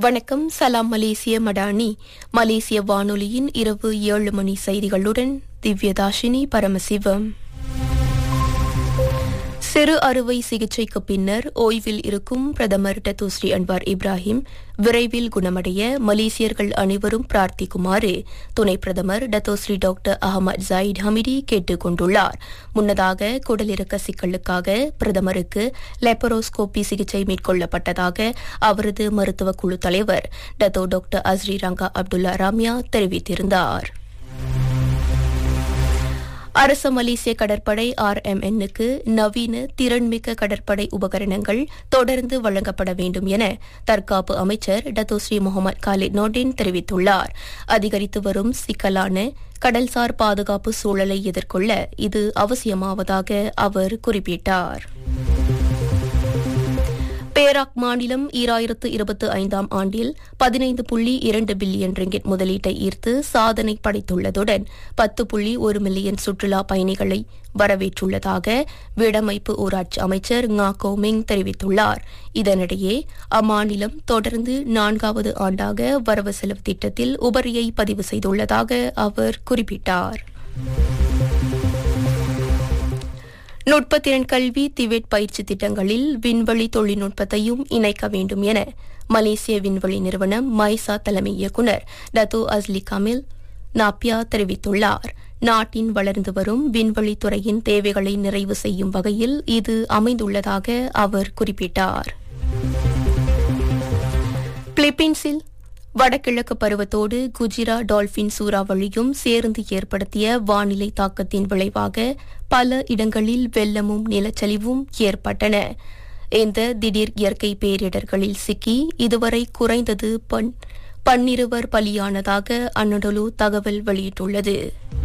வணக்கம். சலாம் மலேசிய மடானி. மலேசிய வானொலியின் இரவு 7 மணி செய்திகளுடன் திவ்யதாஷினி பரமசிவம். சிறு அறுவை சிகிச்சைக்கு பின்னர் ஓய்வில் இருக்கும் பிரதமர் டத்தோஸ்ரீ அன்வார் இப்ராஹிம் விரைவில் குணமடைய மலேசியர்கள் அனைவரும் பிரார்த்திக்குமாறு துணை பிரதமர் டத்தோஸ்ரீ டாக்டர் அஹமத் ஜாயிட் ஹமிடி கேட்டுக் கொண்டுள்ளார். முன்னதாக குடலிறக்க சிக்கலுக்காக பிரதமருக்கு லெப்பரோஸ்கோபி சிகிச்சை மேற்கொள்ளப்பட்டதாக அவரது மருத்துவ குழு தலைவர் டத்தோ டாக்டர் அஸ்ரி ரங்கா அப்துல்லா ராமியா தெரிவித்திருந்தார். அரச மலேசிய கடற்படை RMN-க்கு நவீன திறன்மிக்க கடற்படை உபகரணங்கள் தொடர்ந்து வழங்கப்பட வேண்டும் என தற்காப்பு அமைச்சர் டத்தோஸ்ரீ முகமது காலித் நோர்டின் தெரிவித்துள்ளார். அதிகரித்து வரும் சிக்கலான கடல்சார் பாதுகாப்பு சூழலை எதிர்கொள்ள இது அவசியமாவதாக அவர் குறிப்பிட்டார். பேராக் மாநிலம் 2025 ஆண்டில் 15.2 பில்லியன் ரிங்கிட் முதலீட்டை ஈர்த்து சாதனை படைத்துள்ளதுடன் 10.1 மில்லியன் சுற்றுலா பயணிகளை வரவேற்றுள்ளதாக வீடமைப்பு ஊராட்சி அமைச்சர் ngா கோமிங் தெரிவித்துள்ளார். இதனிடையே அம்மாநிலம் தொடர்ந்து 4வது ஆண்டாக வரவு செலவு திட்டத்தில் உபரியை பதிவு செய்துள்ளதாக அவர் குறிப்பிட்டார். நுட்பத்திறன் கல்வி திபெத் பயிற்சி திட்டங்களில் விண்வெளி தொழில்நுட்பத்தையும் இணைக்க வேண்டும் என மலேசிய விண்வெளி நிறுவனம் மைசா தலைமை இயக்குநர் டத்தோ அஸ்லி கமில் நாப்பியா தெரிவித்துள்ளார். நாட்டின் வளர்ந்து வரும் விண்வெளித்துறையின் தேவைகளை நிறைவு செய்யும் வகையில் இது அமைந்துள்ளதாக அவர் குறிப்பிட்டார். பிலிப்பீன்ஸில் வடகிழக்கு பருவத்தோடு குஜிரா டால்பின் சூறாவளியும் சேர்ந்து ஏற்படுத்திய வானிலை தாக்கத்தின் விளைவாக பல இடங்களில் வெள்ளமும் நிலச்சரிவும் ஏற்பட்டன. இந்த திடீர் இயற்கை பேரிடர்களில் சிக்கி இதுவரை குறைந்தது 12 பலியானதாக அன்னடலு தகவல் வெளியிட்டுள்ளது.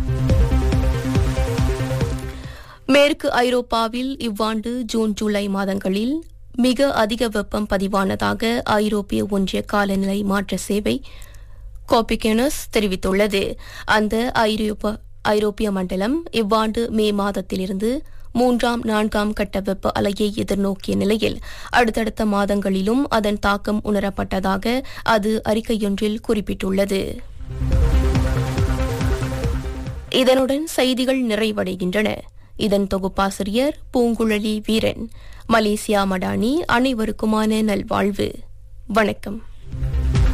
மேற்கு ஐரோப்பாவில் இவ்வாண்டு ஜூன் ஜூலை மாதங்களில் மிக அதிக வெப்பம் பதிவானதாக ஐரோப்பிய ஒன்றிய காலநிலை மாற்ற சேவை கோபிகனஸ் தெரிவித்துள்ளது. அந்த ஐரோப்பிய மண்டலம் இவ்வாண்டு மே மாதத்திலிருந்து 3-4 கட்ட வெப்ப அலையை எதிர்நோக்கிய நிலையில் அடுத்தடுத்த மாதங்களிலும் அதன் தாக்கம் உணரப்பட்டதாக அது அறிக்கையொன்றில் குறிப்பிட்டுள்ளது. இதனுடன் செய்திகள் நிறைவடைகின்றன. இதன் தொகுப்பாசிரியர் பூங்குழலி வீரன். மலேசியா மடானி அனைவருக்குமான நல்வாழ்வு. வணக்கம்.